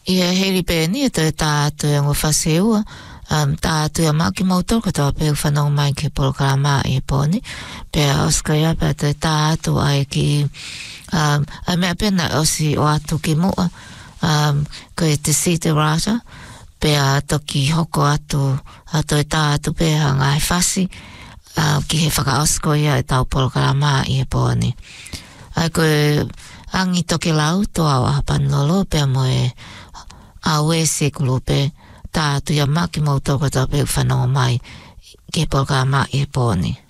Ia heri pēni e te tātu e ngō whaseua. Tātu ia maki mautor katoa pēu whanau mai ke programa e pōni. Pēa oskai apa te tātu ai ki a mea pēna osi o atu ki mua. Ko e te sita rata. Pēa toki hoko atu e tātu pēha ngai whasi. Ki he whakaosko ia e tau programa e pōni. Ai koe angi toki lau toa o hapanolo pēa moe awe sekulu pē. Tātu ia maki mautor katoa pēu whanau mai ke programa e pōni.